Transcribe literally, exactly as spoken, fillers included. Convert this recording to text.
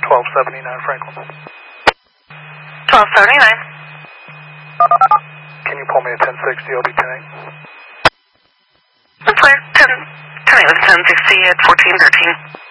twelve seventy-nine Franklin. twelve seventy-nine. Can you pull me a ten sixty O B ten eight? That's clear. ten, ten eight with ten sixty at fourteen thirteen.